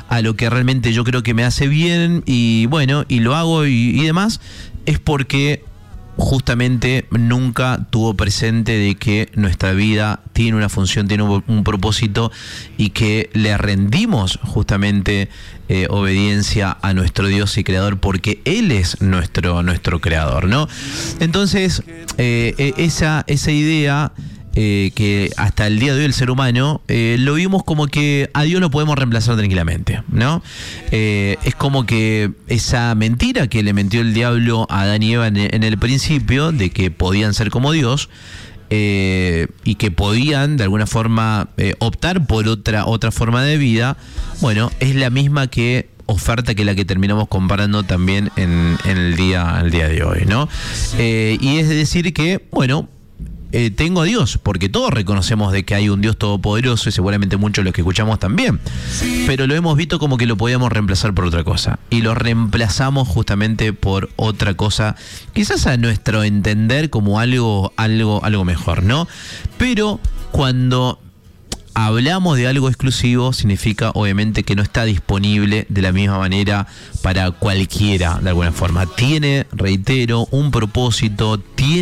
a lo que realmente yo creo que me hace bien y bueno, y lo hago y demás, es porque justamente nunca tuvo presente de que nuestra vida tiene una función, tiene un propósito y que le rendimos justamente obediencia a nuestro Dios y Creador porque Él es nuestro Creador, ¿no? Entonces, esa idea que hasta el día de hoy el ser humano lo vimos como que a Dios lo podemos reemplazar tranquilamente, ¿no? Es como que esa mentira que le mentió el diablo a Adán y Eva en el principio, de que podían ser como Dios, y que podían de alguna forma optar por otra forma de vida, bueno, es la misma oferta que la que terminamos comparando también en el día de hoy, ¿no? Y es decir que, bueno, tengo a Dios, porque todos reconocemos de que hay un Dios todopoderoso y seguramente muchos de los que escuchamos también, pero lo hemos visto como que lo podíamos reemplazar por otra cosa y lo reemplazamos justamente por otra cosa, quizás a nuestro entender como algo mejor, ¿no? Pero cuando hablamos de algo exclusivo, significa obviamente que no está disponible de la misma manera para cualquiera, de alguna forma. Tiene, reitero, un propósito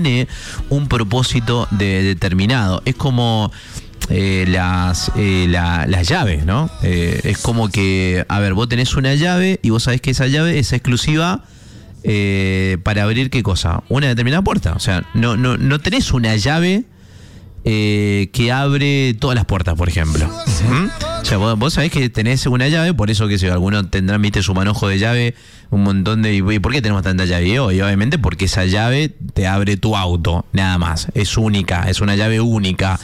determinado. Es como las llaves, ¿no? Es como que, a ver, vos tenés una llave y vos sabés que esa llave es exclusiva para abrir ¿qué cosa? Una determinada puerta. O sea, no tenés una llave que abre todas las puertas, por ejemplo. O sea, vos sabés que tenés una llave, por eso que si algunos tendrán, viste, su manojo de llave, un montón de... ¿Y por qué tenemos tanta llave? Y obviamente porque esa llave te abre tu auto, nada más. Es única, es una llave única.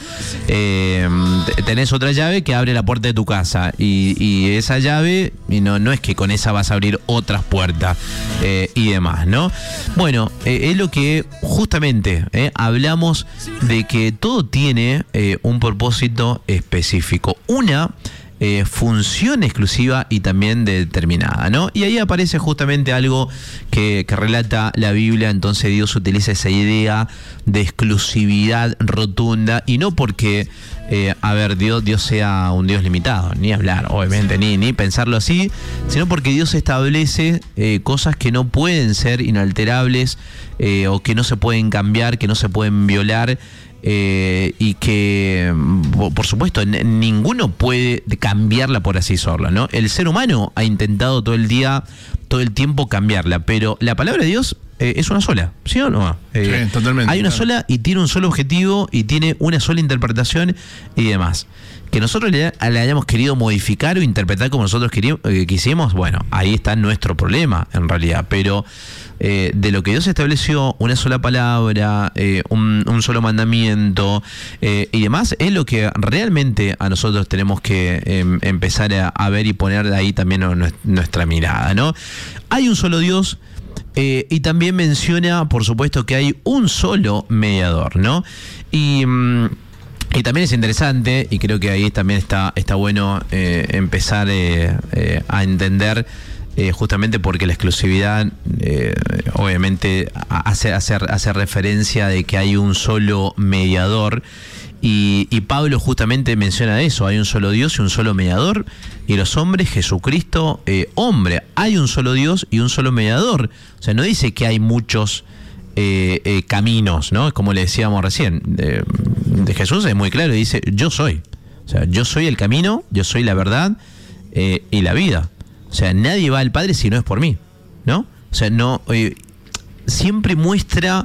Tenés otra llave que abre la puerta de tu casa y esa llave, y no es que con esa vas a abrir otras puertas y demás, ¿no? Bueno, es lo que justamente hablamos de que todo tiene un propósito específico, una función exclusiva y también determinada, ¿no? Y ahí aparece justamente algo que relata la Biblia. Entonces Dios utiliza esa idea de exclusividad rotunda, y no porque Dios sea un Dios limitado, ni hablar, obviamente, ni pensarlo así, sino porque Dios establece cosas que no pueden ser inalterables, o que no se pueden cambiar, que no se pueden violar, y que, por supuesto, ninguno puede cambiarla por así sola, ¿no? El ser humano ha intentado todo el tiempo cambiarla, pero la palabra de Dios es una sola, ¿sí o no? Sí, totalmente. Hay una sola y tiene un solo objetivo y tiene una sola interpretación y demás. Que nosotros le hayamos querido modificar o interpretar como nosotros quisimos, bueno, ahí está nuestro problema en realidad, pero de lo que Dios estableció, una sola palabra, un solo mandamiento y demás, es lo que realmente a nosotros tenemos que empezar a ver y poner ahí también nuestra mirada, ¿no? Hay un solo Dios. Y también menciona, por supuesto, que hay un solo mediador, ¿no? Y también es interesante, y creo que ahí también está bueno empezar a entender, justamente porque la exclusividad obviamente hace referencia de que hay un solo mediador. Y Pablo justamente menciona eso: hay un solo Dios y un solo mediador, y los hombres, Jesucristo, hombre. Hay un solo Dios y un solo mediador. O sea, no dice que hay muchos caminos, ¿no? Es como le decíamos recién, de Jesús es muy claro, dice: yo soy. O sea, yo soy el camino, yo soy la verdad y la vida. O sea, nadie va al Padre si no es por mí, ¿no? O sea, no siempre muestra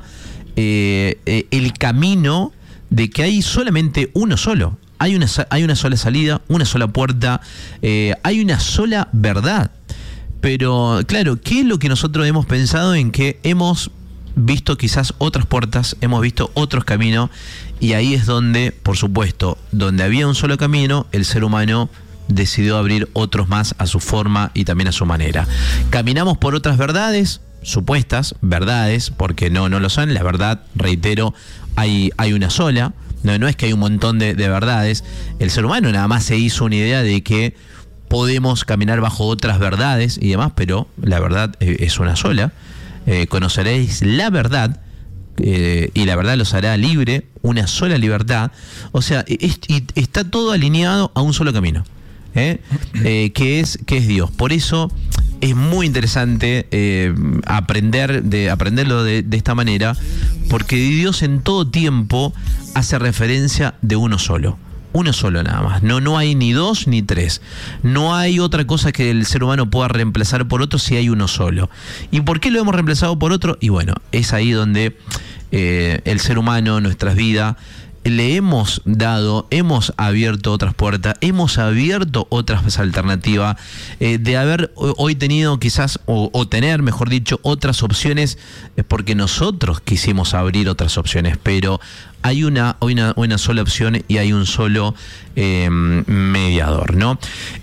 el camino de que hay solamente uno solo. Hay una sola salida, una sola puerta, hay una sola verdad. Pero, claro, ¿qué es lo que nosotros hemos pensado? En que hemos visto quizás otras puertas, hemos visto otros caminos, y ahí es donde, por supuesto, donde había un solo camino, el ser humano decidió abrir otros más a su forma y también a su manera. Caminamos por otras verdades, supuestas verdades, porque no lo son. La verdad, reitero, hay una sola. No es que hay un montón de verdades. El ser humano nada más se hizo una idea de que podemos caminar bajo otras verdades y demás, pero la verdad es una sola. Conoceréis la verdad, y la verdad los hará libre, una sola libertad. O sea, está todo alineado a un solo camino. que es Dios. Por eso es muy interesante aprenderlo de esta manera, porque Dios en todo tiempo hace referencia de uno solo nada más. No hay ni dos ni tres. No hay otra cosa que el ser humano pueda reemplazar por otro si hay uno solo. ¿Y por qué lo hemos reemplazado por otro? Y bueno, es ahí donde el ser humano, nuestras vidas, le hemos abierto otras puertas, hemos abierto otras alternativas, de haber hoy tenido quizás, o tener, mejor dicho, otras opciones, porque nosotros quisimos abrir otras opciones, pero hay una sola opción y hay un solo mediador, ¿no?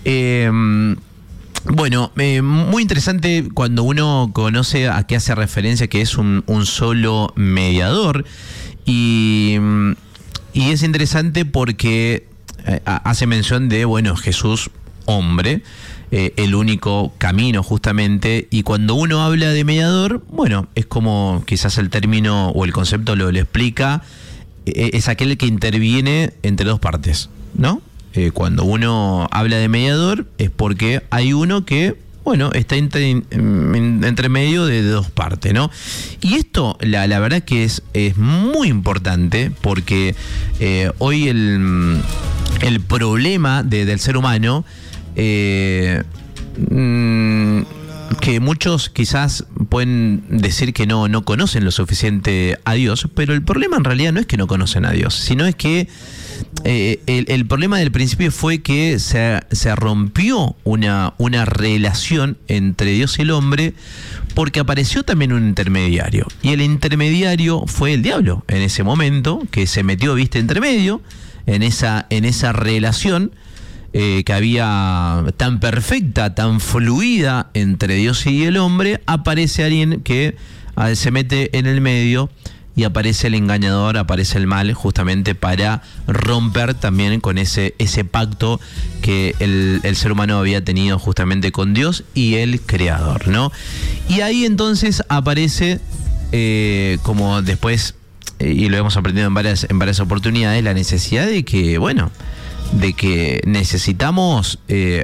Bueno, muy interesante cuando uno conoce a qué hace referencia, que es un solo mediador, y es interesante porque hace mención de, bueno, Jesús, hombre, el único camino justamente, y cuando uno habla de mediador, bueno, es como quizás el término o el concepto lo explica, es aquel que interviene entre dos partes, ¿no? Cuando uno habla de mediador es porque hay uno que, bueno, está entre medio de dos partes, ¿no? Y esto, la verdad que es muy importante, porque hoy el problema del ser humano, que muchos quizás pueden decir que no conocen lo suficiente a Dios, pero el problema en realidad no es que no conocen a Dios, sino es que el problema del principio fue que se rompió una relación entre Dios y el hombre, porque apareció también un intermediario, y el intermediario fue el diablo en ese momento, que se metió, entre medio en esa relación que había tan perfecta, tan fluida entre Dios y el hombre. Aparece alguien que se mete en el medio, y aparece el engañador, aparece el mal, justamente para romper también con ese pacto que el ser humano había tenido justamente con Dios y el Creador, ¿no? Y ahí entonces aparece, como después, y lo hemos aprendido en varias oportunidades, la necesidad de que, bueno, de que necesitamos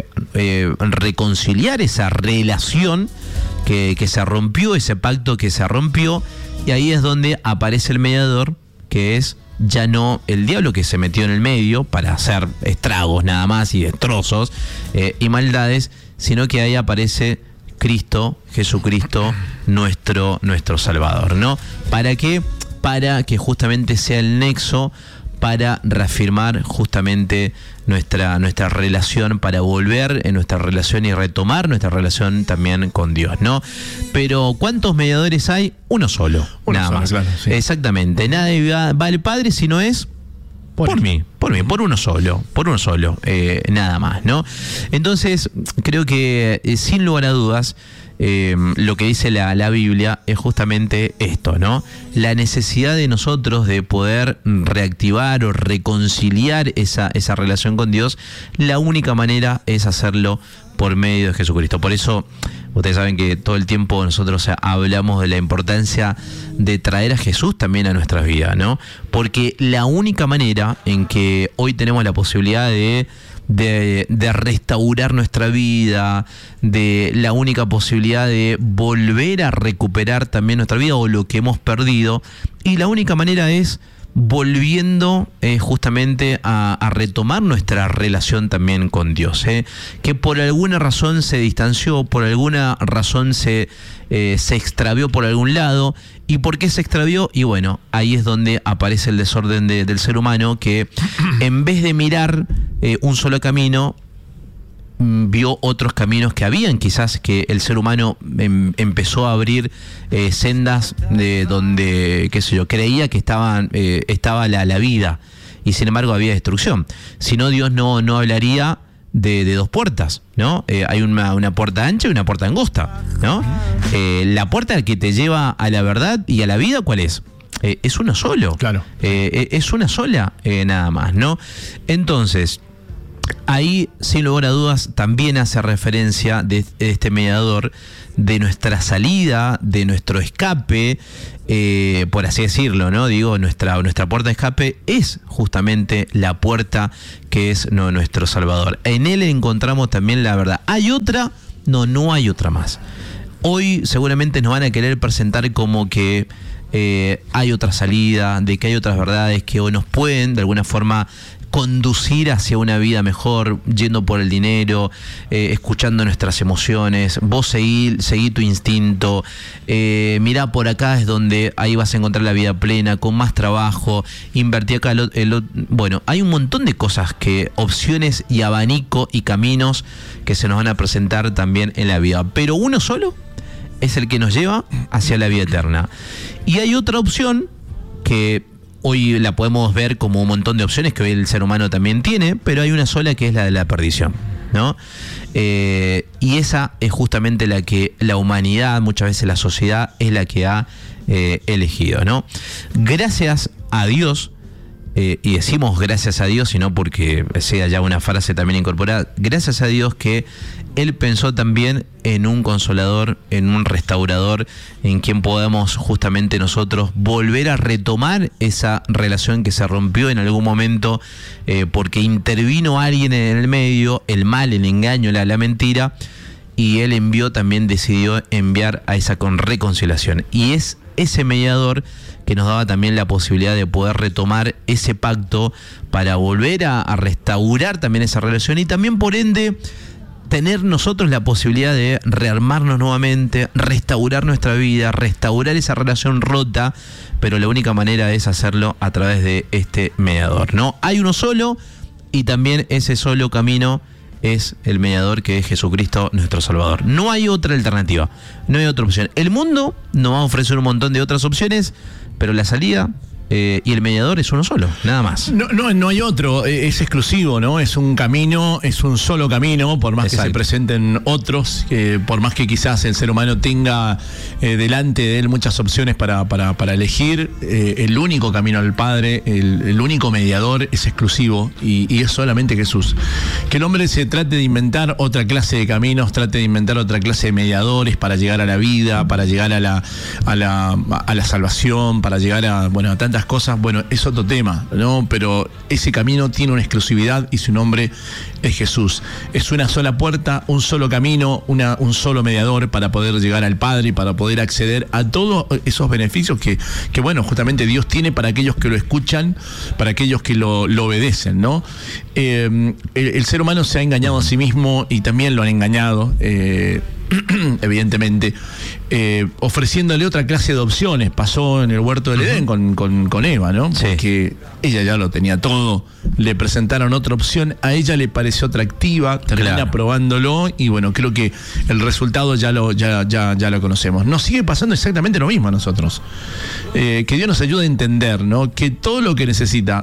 reconciliar esa relación que se rompió, ese pacto que se rompió. Y ahí es donde aparece el mediador, que es ya no el diablo que se metió en el medio para hacer estragos nada más y destrozos y maldades, sino que ahí aparece Cristo, Jesucristo, nuestro Salvador, ¿no? ¿Para qué? Para que justamente sea el nexo para reafirmar justamente nuestra relación, para volver en nuestra relación y retomar nuestra relación también con Dios, ¿no? Pero ¿cuántos mediadores hay? Uno solo, nada más. Claro, sí. Exactamente. Nadie va al Padre si no es por mí, por uno solo, nada más, ¿no? Entonces, creo que sin lugar a dudas, lo que dice la Biblia es justamente esto, ¿no? La necesidad de nosotros de poder reactivar o reconciliar esa relación con Dios. La única manera es hacerlo por medio de Jesucristo. Por eso, ustedes saben que todo el tiempo nosotros hablamos de la importancia de traer a Jesús también a nuestras vidas, ¿no? Porque la única manera en que hoy tenemos la posibilidad de restaurar nuestra vida, de la única posibilidad de volver a recuperar también nuestra vida o lo que hemos perdido, y la única manera es volviendo justamente a retomar nuestra relación también con Dios, que por alguna razón se distanció, por alguna razón se extravió por algún lado. ¿Y por qué se extravió? Y bueno, ahí es donde aparece el desorden del ser humano, que en vez de mirar un solo camino, vio otros caminos que habían, quizás que el ser humano empezó a abrir sendas de donde, qué sé yo, creía que estaba la vida, y sin embargo había destrucción. Si no, Dios no hablaría de dos puertas, ¿no? Hay una puerta ancha y una puerta angosta, ¿no? La puerta que te lleva a la verdad y a la vida, ¿cuál es? Es uno solo. Claro. Es una sola, nada más, ¿no? Entonces, ahí, sin lugar a dudas, también hace referencia de este mediador, de nuestra salida, de nuestro escape, por así decirlo, ¿no? Digo, nuestra puerta de escape es justamente la puerta que es nuestro Salvador. En Él encontramos también la verdad. ¿Hay otra? No hay otra más. Hoy seguramente nos van a querer presentar como que hay otra salida, de que hay otras verdades que hoy nos pueden de alguna forma conducir hacia una vida mejor, yendo por el dinero, escuchando nuestras emociones. Vos seguí tu instinto, mirá, por acá es donde ahí vas a encontrar la vida plena, con más trabajo, invertí acá bueno, hay un montón de cosas, opciones y abanico y caminos que se nos van a presentar también en la vida, pero uno solo es el que nos lleva hacia la vida eterna. Y hay otra opción que hoy la podemos ver como un montón de opciones que hoy el ser humano también tiene, pero hay una sola, que es la de la perdición, ¿no? Y esa es justamente la que la humanidad, muchas veces la sociedad, es la que ha elegido, ¿no? Gracias a Dios, y decimos gracias a Dios, y no porque sea ya una frase también incorporada, gracias a Dios que Él pensó también en un consolador, en un restaurador, en quien podamos justamente nosotros volver a retomar esa relación que se rompió en algún momento, porque intervino alguien en el medio, el mal, el engaño, la mentira, y Él decidió enviar a esa reconciliación. Y es ese mediador que nos daba también la posibilidad de poder retomar ese pacto para volver a restaurar también esa relación, y también por ende tener nosotros la posibilidad de rearmarnos nuevamente, restaurar nuestra vida, restaurar esa relación rota, pero la única manera es hacerlo a través de este mediador, ¿no? Hay uno solo, y también ese solo camino es el mediador, que es Jesucristo, nuestro Salvador. No hay otra alternativa, no hay otra opción. El mundo nos va a ofrecer un montón de otras opciones, pero la salida y el mediador es uno solo, nada más. No hay otro, es exclusivo, ¿no? Es un camino, es un solo camino, por más Exacto. que se presenten otros, por más que quizás el ser humano tenga delante de él muchas opciones para elegir, el único camino al Padre, el único mediador es exclusivo, y es solamente Jesús. Que el hombre se trate de inventar otra clase de caminos, trate de inventar otra clase de mediadores para llegar a la vida, para llegar a la salvación, para llegar a tantas cosas, es otro tema, ¿no? Pero ese camino tiene una exclusividad, y su nombre es Jesús. Es una sola puerta, un solo camino, un solo mediador para poder llegar al Padre y para poder acceder a todos esos beneficios que justamente Dios tiene para aquellos que lo escuchan, para aquellos que lo obedecen, ¿no? El ser humano se ha engañado a sí mismo, y también lo han engañado, evidentemente, ofreciéndole otra clase de opciones. Pasó en el huerto del Edén con Eva, ¿no? Sí. Porque ella ya lo tenía todo, le presentaron otra opción, a ella le pareció atractiva, termina probándolo, y creo que el resultado ya lo conocemos. Nos sigue pasando exactamente lo mismo a nosotros. Que Dios nos ayude a entender, ¿no? Que todo lo que necesita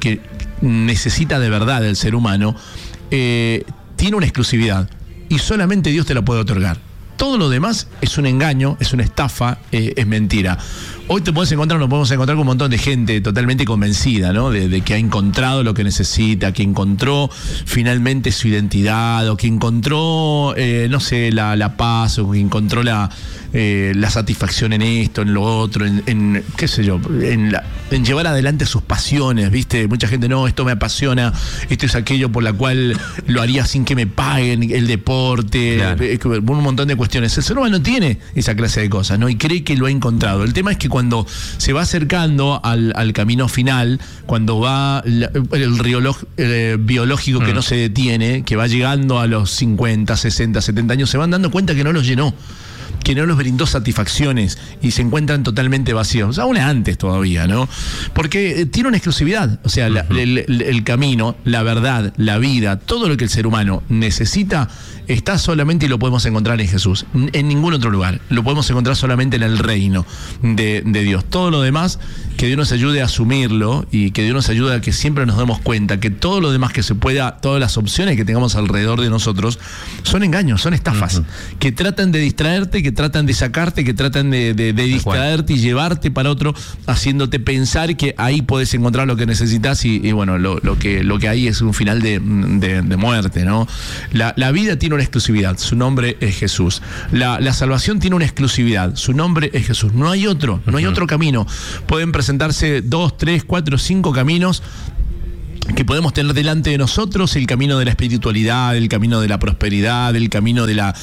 de verdad el ser humano, tiene una exclusividad, y solamente Dios te la puede otorgar. Todo lo demás es un engaño, es una estafa, es mentira. Hoy nos podemos encontrar con un montón de gente totalmente convencida, ¿no? De que ha encontrado lo que necesita, que encontró finalmente su identidad, o que encontró, la paz, o que encontró la satisfacción en esto, en lo otro, en llevar adelante sus pasiones, ¿viste? Mucha gente, no, esto me apasiona, esto es aquello por la cual lo haría sin que me paguen, el deporte, claro. Un montón de cuestiones. El ser humano tiene esa clase de cosas, ¿no? Y cree que lo ha encontrado. El tema es que cuando se va acercando al camino final, cuando va el reloj biológico que no se detiene, que va llegando a los 50, 60, 70 años, se van dando cuenta que no los llenó, que no los brindó satisfacciones, y se encuentran totalmente vacíos, aún antes todavía, ¿no? Porque tiene una exclusividad, o sea, el camino, la verdad, la vida, todo lo que el ser humano necesita está solamente, y lo podemos encontrar en Jesús, en ningún otro lugar. Lo podemos encontrar solamente en el reino de Dios. Todo lo demás, que Dios nos ayude a asumirlo, y que Dios nos ayude a que siempre nos demos cuenta que todo lo demás que se pueda, todas las opciones que tengamos alrededor de nosotros, son engaños, son estafas, que tratan de distraerte, que tratan de sacarte, que tratan de distraerte y llevarte para otro, haciéndote pensar que ahí podés encontrar lo que necesitas y bueno, lo que hay es un final de muerte, ¿no? La vida tiene una exclusividad, su nombre es Jesús. La salvación tiene una exclusividad, su nombre es Jesús. No hay otro camino. Pueden presentarse 2, 3, 4, 5 caminos que podemos tener delante de nosotros: el camino de la espiritualidad, el camino de la prosperidad, el camino de la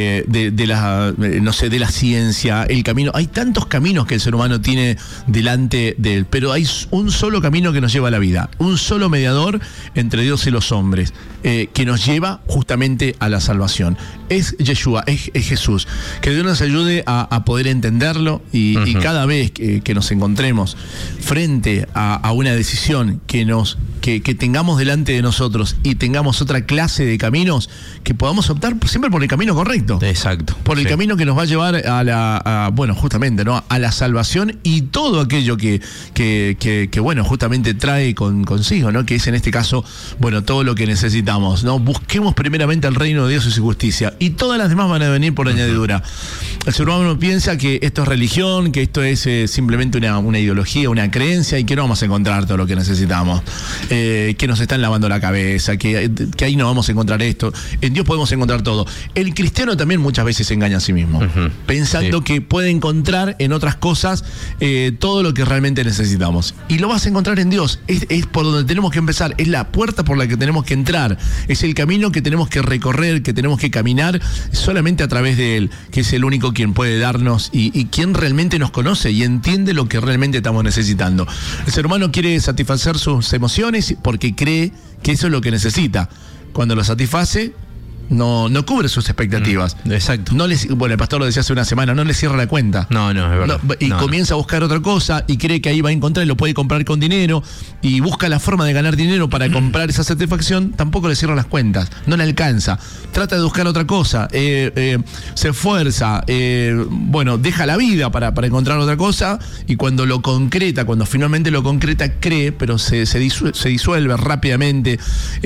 ciencia, el camino. Hay tantos caminos que el ser humano tiene delante de él, pero hay un solo camino que nos lleva a la vida, un solo mediador entre Dios y los hombres, que nos lleva justamente a la salvación. Es Yeshua, es Jesús. Que Dios nos ayude a poder entenderlo y cada vez que nos encontremos frente a una decisión que tengamos delante de nosotros y tengamos otra clase de caminos, que podamos optar siempre por el camino correcto. Exacto. Por el camino que nos va a llevar justamente, ¿no? A la salvación y todo aquello que bueno, justamente trae consigo, ¿no? Que es en este caso, bueno, todo lo que necesitamos, ¿no? Busquemos primeramente el reino de Dios y su justicia, y todas las demás van a venir por añadidura. El ser humano piensa que esto es religión, que esto es simplemente una ideología, una creencia, y que no vamos a encontrar todo lo que necesitamos. Que nos están lavando la cabeza, que ahí no vamos a encontrar esto. En Dios podemos encontrar todo. El cristiano también muchas veces se engaña a sí mismo, pensando que puede encontrar en otras cosas todo lo que realmente necesitamos. Y lo vas a encontrar en Dios. Es por donde tenemos que empezar, es la puerta por la que tenemos que entrar, es el camino que tenemos que recorrer, que tenemos que caminar solamente a través de Él, que es el único quien puede darnos y quien realmente nos conoce y entiende lo que realmente estamos necesitando. El ser humano quiere satisfacer sus emociones porque cree que eso es lo que necesita. Cuando lo satisface, no cubre sus expectativas. Exacto. Bueno, el pastor lo decía hace una semana, no le cierra la cuenta. No, es verdad. Comienza a buscar otra cosa y cree que ahí va a encontrar y lo puede comprar con dinero, y busca la forma de ganar dinero para comprar esa satisfacción. Tampoco le cierran las cuentas, no le alcanza. Trata de buscar otra cosa, se esfuerza, deja la vida para encontrar otra cosa, y cuando finalmente lo concreta, cree, pero se disuelve rápidamente,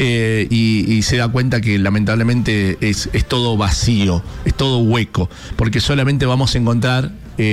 y se da cuenta que lamentablemente es todo vacío, es todo hueco, porque solamente vamos a encontrar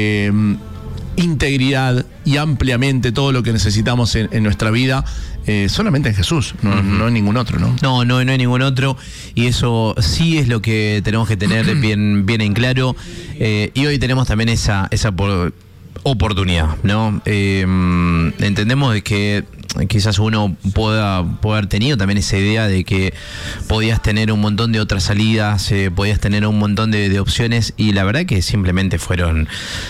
integridad y ampliamente todo lo que necesitamos en nuestra vida solamente en Jesús, no en ningún otro, ¿no? No hay ningún otro, y eso sí es lo que tenemos que tener bien en claro, y hoy tenemos también esa oportunidad, ¿no? Entendemos de que quizás uno pueda haber tenido también esa idea de que podías tener un montón de otras salidas, podías tener un montón de opciones, y la verdad que simplemente fueron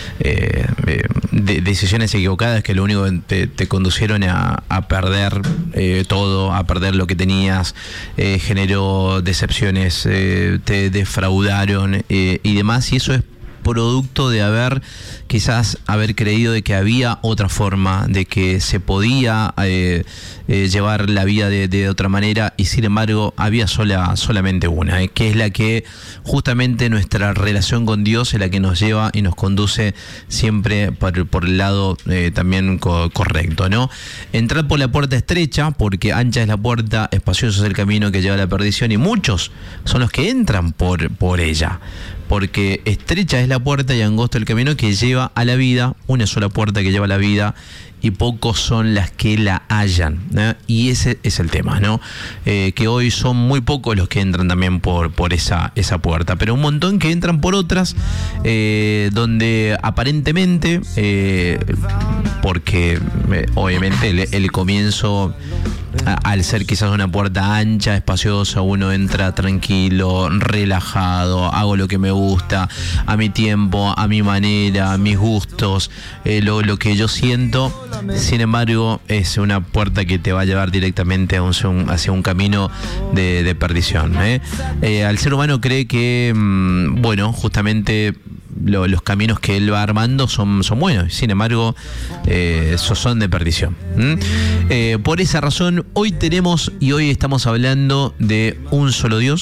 decisiones equivocadas que lo único que te conducieron a perder todo, a perder lo que tenías, generó decepciones, te defraudaron y demás, y eso es producto de haber creído de que había otra forma, de que se podía llevar la vida de otra manera, y sin embargo había solamente una, que es la que justamente nuestra relación con Dios es la que nos lleva y nos conduce siempre por el lado también correcto, ¿no? Entrar por la puerta estrecha, porque ancha es la puerta, espacioso es el camino que lleva a la perdición, y muchos son los que entran por ella, porque estrecha es la puerta y angosto el camino que lleva a la vida, una sola puerta que lleva a la vida, y pocos son las que la hallan, ¿no? Y ese es el tema, ¿no? Que hoy son muy pocos los que entran también por esa puerta, pero un montón que entran por otras, donde aparentemente, porque obviamente el comienzo, al ser quizás una puerta ancha, espaciosa, uno entra tranquilo, relajado, hago lo que me gusta, a mi tiempo, a mi manera, a mis gustos, lo que yo siento. Sin embargo, es una puerta que te va a llevar directamente hacia un camino de perdición. Al ser humano cree que, justamente los caminos que él va armando son buenos, sin embargo, son de perdición. Por esa razón, hoy estamos hablando de un solo Dios,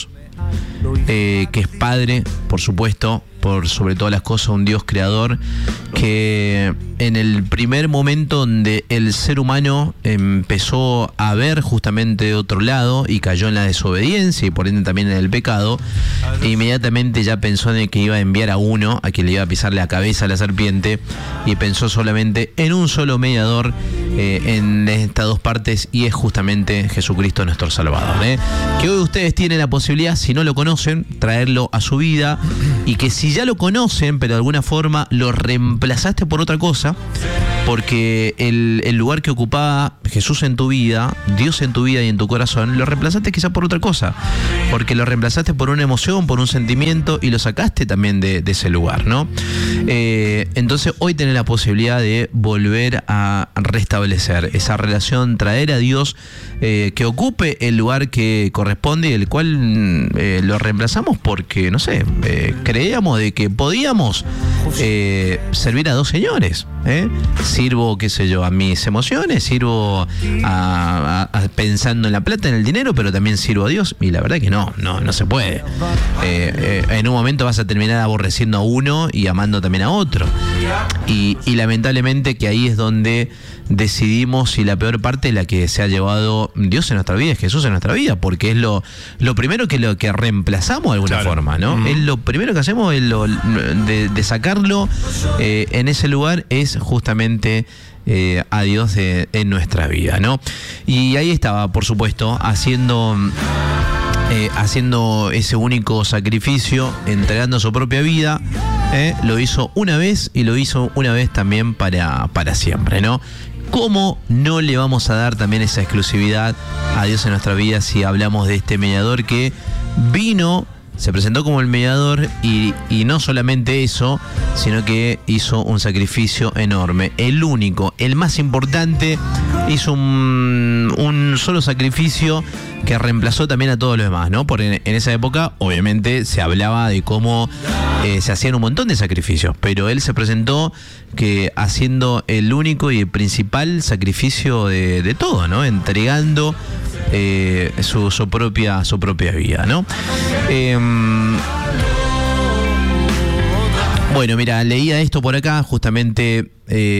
que es Padre, por supuesto, por sobre todas las cosas, un Dios creador, que en el primer momento donde el ser humano empezó a ver justamente de otro lado y cayó en la desobediencia y por ende también en el pecado, inmediatamente ya pensó en que iba a enviar a uno, a quien le iba a pisar la cabeza a la serpiente, y pensó solamente en un solo mediador en estas dos partes, y es justamente Jesucristo nuestro Salvador, que hoy ustedes tienen la posibilidad, si no lo conocen, traerlo a su vida, y que si ya lo conocen, pero de alguna forma lo reemplazaste por otra cosa, porque el lugar que ocupaba Jesús en tu vida, Dios en tu vida y en tu corazón, lo reemplazaste quizá por otra cosa, porque lo reemplazaste por una emoción, por un sentimiento, y lo sacaste también de ese lugar, ¿no? Entonces hoy tenés la posibilidad de volver a restablecer esa relación, traer a Dios que ocupe el lugar que corresponde, y el cual lo reemplazamos porque, no sé, creíamos de que podíamos servir a dos señores, sirvo, qué sé yo, a mis emociones, sirvo pensando en la plata, en el dinero, pero también sirvo a Dios, y la verdad que no se puede. En un momento vas a terminar aborreciendo a uno y amando también a otro, y lamentablemente que ahí es donde decidimos, y la peor parte es la que se ha llevado Dios en nuestra vida, es Jesús en nuestra vida, porque es lo primero que reemplazamos de alguna forma, ¿no? Es lo primero que hacemos, es de sacarlo en ese lugar, es justamente a Dios en nuestra vida, ¿no? Y ahí estaba, por supuesto, haciendo ese único sacrificio, entregando su propia vida. Lo hizo una vez, y lo hizo una vez también para siempre, ¿no? ¿Cómo no le vamos a dar también esa exclusividad a Dios en nuestra vida si hablamos de este mediador que vino, se presentó como el mediador, y no solamente eso, sino que hizo un sacrificio enorme, el único, el más importante, hizo un solo sacrificio que reemplazó también a todos los demás, ¿no? Porque en esa época, obviamente, se hablaba de cómo se hacían un montón de sacrificios, pero él se presentó haciendo el único y el principal sacrificio de todo, ¿no? Entregando su propia vida, ¿no? Bueno, mira, leía esto por acá, justamente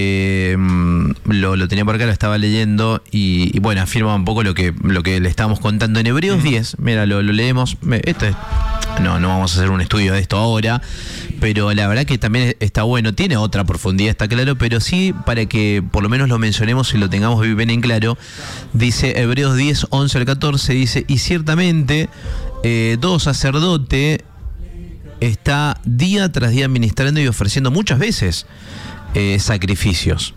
lo tenía por acá, lo estaba leyendo, y bueno, afirma un poco lo que le estábamos contando en Hebreos 10. Mira, lo leemos. No vamos a hacer un estudio de esto ahora, pero la verdad que también está bueno, tiene otra profundidad, está claro, pero sí para que por lo menos lo mencionemos y lo tengamos bien en claro. Dice Hebreos 10, 11 al 14, dice: y ciertamente todo sacerdote está día tras día ministrando y ofreciendo muchas veces sacrificios,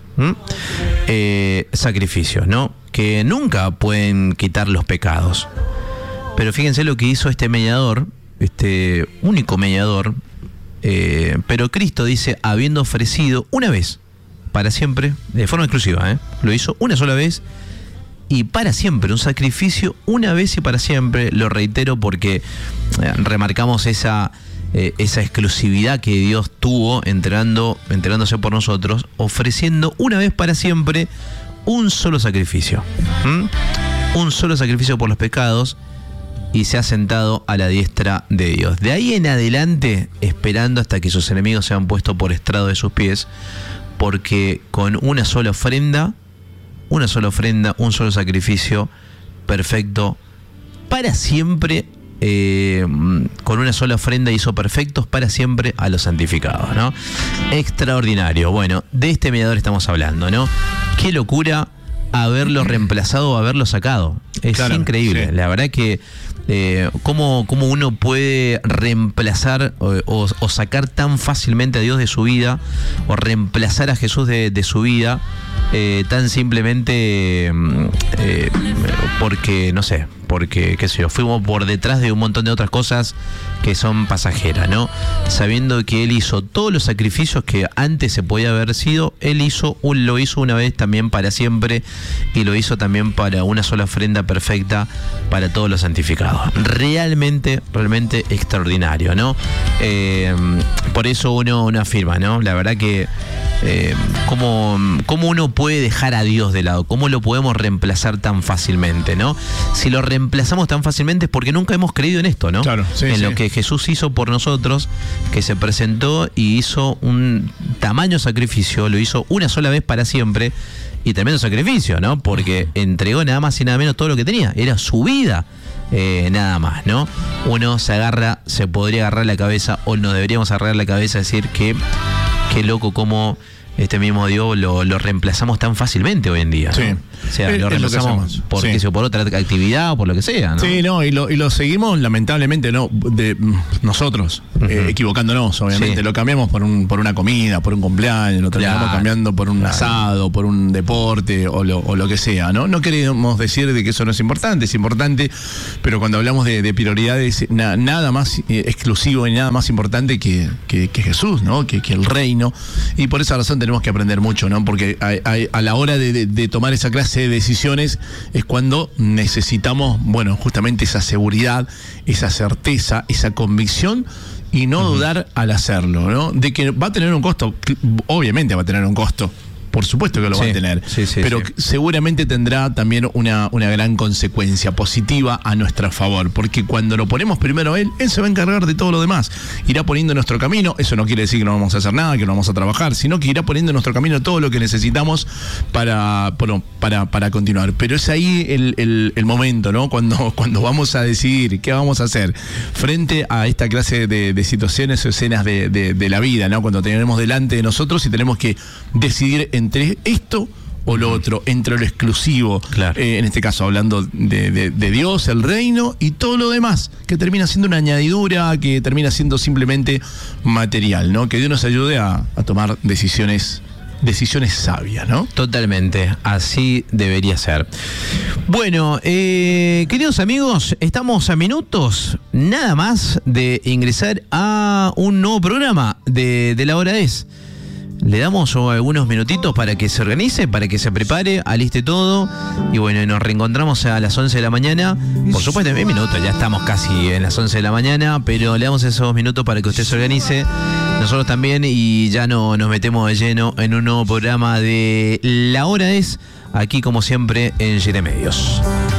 ¿no? Que nunca pueden quitar los pecados. Pero fíjense lo que hizo este mediador, este único mediador, pero Cristo dice, habiendo ofrecido una vez, para siempre, de forma exclusiva, lo hizo una sola vez y para siempre, un sacrificio una vez y para siempre. Lo reitero porque remarcamos esa exclusividad que Dios tuvo entregándose por nosotros, ofreciendo una vez para siempre un solo sacrificio, un solo sacrificio por los pecados, y se ha sentado a la diestra de Dios. De ahí en adelante, esperando hasta que sus enemigos sean puestos por estrado de sus pies, porque con una sola ofrenda, un solo sacrificio perfecto para siempre, con una sola ofrenda hizo perfectos para siempre a los santificados, ¿no? Extraordinario. Bueno, de este mediador estamos hablando, ¿no? Qué locura haberlo reemplazado o haberlo sacado. Es increíble. Sí. La verdad que cómo uno puede reemplazar o sacar tan fácilmente a Dios de su vida, o reemplazar a Jesús de su vida, tan simplemente porque, no sé, porque, qué sé yo, fuimos por detrás de un montón de otras cosas que son pasajeras, ¿no? Sabiendo que Él hizo todos los sacrificios que antes se podía haber sido, Él lo hizo una vez también para siempre, y lo hizo también para una sola ofrenda perfecta para todos los santificados. Realmente extraordinario, ¿no? Por eso uno afirma, ¿no? La verdad que cómo uno puede dejar a Dios de lado, cómo lo podemos reemplazar tan fácilmente, ¿no? Si lo reemplazamos tan fácilmente es porque nunca hemos creído en esto, ¿no? Claro, sí, en lo que Jesús hizo por nosotros, que se presentó y hizo un tamaño sacrificio, lo hizo una sola vez para siempre, y tremendo sacrificio, ¿no? Porque entregó nada más y nada menos todo lo que tenía, era su vida. Nada más, ¿no? Uno se podría agarrar la cabeza, o nos deberíamos agarrar la cabeza y decir que qué loco cómo este mismo Dios lo reemplazamos tan fácilmente hoy en día, ¿no? Sí. O sea, lo reemplazamos por otra actividad o por lo que sea, ¿no? Sí, no, y lo seguimos lamentablemente, ¿no? Nosotros, equivocándonos, obviamente. Sí. Lo cambiamos por una comida, por un cumpleaños, lo terminamos cambiando por un asado, por un deporte o lo que sea, ¿no? No queremos decir de que eso no es importante, pero cuando hablamos de prioridades, nada más exclusivo y nada más importante que Jesús, ¿no? Que el reino. Y por esa razón tenemos que aprender mucho, ¿no? Porque a la hora de tomar esa clase de decisiones es cuando necesitamos, bueno, justamente esa seguridad, esa certeza, esa convicción y no dudar al hacerlo, ¿no? De que va a tener un costo, obviamente va a tener un costo. Por supuesto que lo va a tener, pero seguramente tendrá también una gran consecuencia positiva a nuestro favor, porque cuando lo ponemos primero a Él se va a encargar de todo lo demás. Irá poniendo en nuestro camino, eso no quiere decir que no vamos a hacer nada, que no vamos a trabajar, sino que irá poniendo en nuestro camino todo lo que necesitamos para continuar. Pero es ahí el momento, ¿no? Cuando vamos a decidir qué vamos a hacer frente a esta clase de situaciones o escenas de la vida, ¿no? Cuando tenemos delante de nosotros y tenemos que decidir entre esto o lo otro, entre lo exclusivo, en este caso hablando de Dios, el reino y todo lo demás, que termina siendo una añadidura, que termina siendo simplemente material, ¿no? Que Dios nos ayude a tomar decisiones sabias, ¿no? Totalmente, así debería ser. Bueno, queridos amigos, estamos a minutos nada más de ingresar a un nuevo programa de La Hora Es. Le damos algunos minutitos para que se organice, para que se prepare, aliste todo. Y bueno, nos reencontramos a las 11 de la mañana. Por supuesto, en 10 minutos, ya estamos casi en las 11 de la mañana, pero le damos esos minutos para que usted se organice. Nosotros también, y ya nos metemos de lleno en un nuevo programa de La Hora Es, aquí como siempre en GT Medios.